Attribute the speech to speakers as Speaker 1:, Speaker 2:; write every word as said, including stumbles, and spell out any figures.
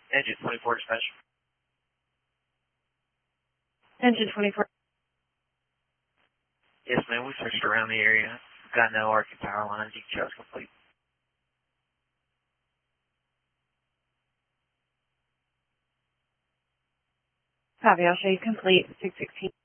Speaker 1: Engine twenty-four dispatch.
Speaker 2: Engine twenty-four.
Speaker 1: Yes, ma'am. We searched around the area. Got no arcing power lines. Details complete.
Speaker 2: Copy. I'll show you complete. six sixteen.